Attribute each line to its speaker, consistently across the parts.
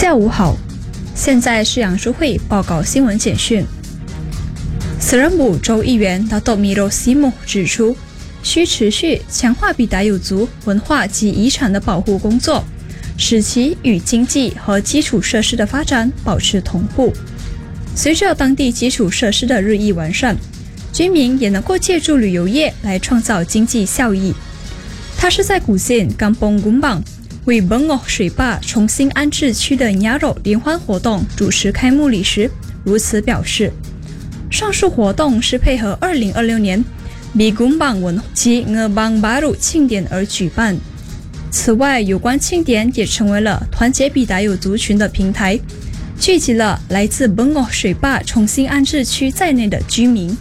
Speaker 1: 下午好，现在是杨淑慧报告新闻简讯。斯人部州议员Dato' Miro Simo 指出，需持续强化比达有族文化及遗产的保护工作，使其与经济和基础设施的发展保持同步。随着当地基础设施的日益完善，居民也能够借助旅游业来创造经济效益。他是在古县Kampung Gumbang为Bengok水坝重新安置区的 Nyaro 联欢活动主持开幕礼时如此表示。上述活动是配合2026年 Bigumbang 文及 Ngebang Baru 庆典而举办。此外，有关庆典也成为了团结比达有族群的平台，聚集了来自 Bengok 水坝重新安置区在内的居民。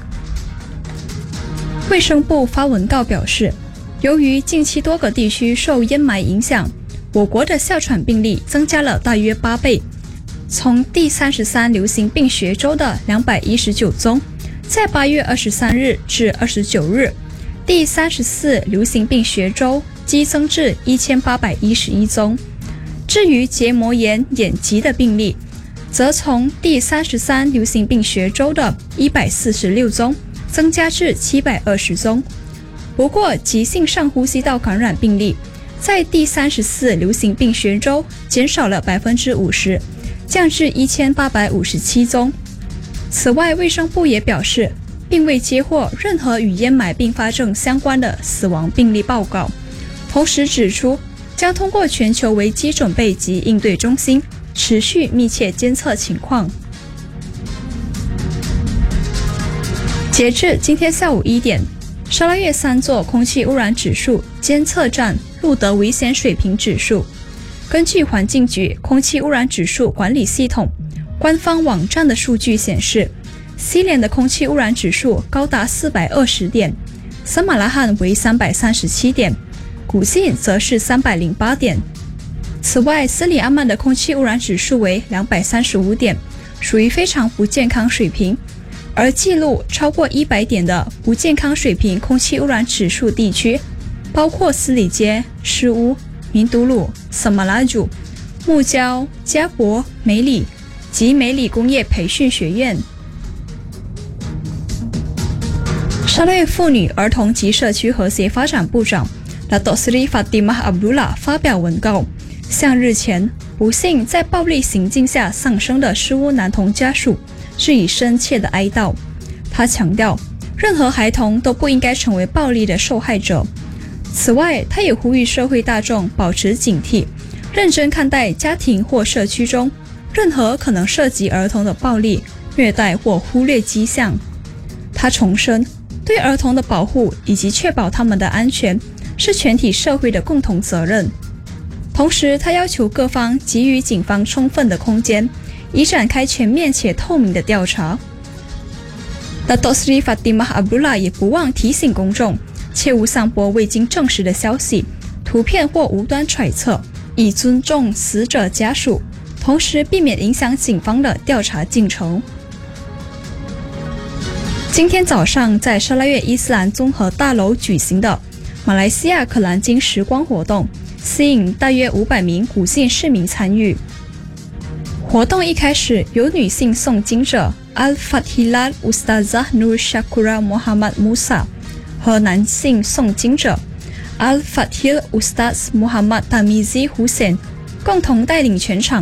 Speaker 1: 卫生部发文告表示，由于近期多个地区受烟霾影响，我国的哮喘病例增加了大约8倍，从第33流行病学周的219宗，在8月23日至29日，第34流行病学周激增至1811宗。至于结膜炎眼疾的病例，则从第33流行病学周的146宗增加至720宗。不过，急性上呼吸道感染病例在第34流行病学周减少了50%，降至1857宗。此外，卫生部也表示，并未接获任何与烟霾并发症相关的死亡病例报告，同时指出将通过全球危机准备及应对中心持续密切监测情况。截至今天下午1点，沙拉越3座空气污染指数监测站录得危险水平指数。根据环境局空气污染指数管理系统官方网站的数据显示，西连的空气污染指数高达420点，森马拉罕为337点，古晋则是308点。此外，斯里阿曼的空气污染指数为235点，属于非常不健康水平。而记录超过100点的不健康水平空气污染指数地区，包括斯里街、施乌、明都路、萨马拉主、木礁、加博、梅里及梅里工业培训学院。沙拉越妇女、儿童及社区和谐发展部长Dato' Sri Fatimah Abdullah 发表文告，向日前不幸在暴力行径下丧生的施乌男童家属致以深切的哀悼。他强调，任何孩童都不应该成为暴力的受害者。此外，他也呼吁社会大众保持警惕，认真看待家庭或社区中任何可能涉及儿童的暴力、虐待或忽略迹象。他重申，对儿童的保护以及确保他们的安全是全体社会的共同责任。同时，他要求各方给予警方充分的空间，以展开全面且透明的调查。Dato' Sri Fatimah Abdullah 也不忘提醒公众，切勿散播未经证实的消息、图片或无端揣测，以尊重死者家属，同时避免影响警方的调查进程。今天早上，在沙拉越伊斯兰综合大楼举行的马来西亚可兰经时光活动，吸引大约500名古晋市民参与。活动一开始由女性诵经者 Al-Fathilal Ustazah Nur Shakura Muhammad Musa 和男性诵经者 Al-Fathil Ustaz Muhammad Tamizi Hussein 共同带领全场